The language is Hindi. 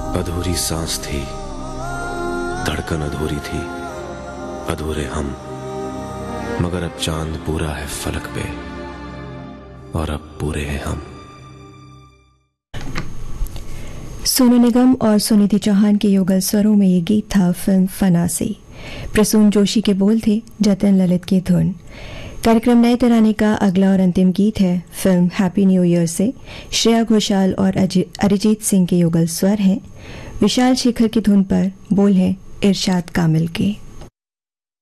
अधूरी सांस थी, धड़कन अधूरी थी, अधूरे हम। मगर अब चांद पूरा है फलक पे और अब पूरे हैं हम। सोनू निगम और सुनिधि चौहान के युगल स्वरों में ये गीत था फिल्म फना से। प्रसून जोशी के बोल थे, जतिन ललित की धुन। कार्यक्रम नए तराने का अगला और अंतिम गीत है फिल्म हैप्पी न्यू ईयर से। श्रेया घोषाल और अरिजीत सिंह के युगल स्वर हैं। विशाल शेखर की धुन पर बोल है इरशाद कामिल के।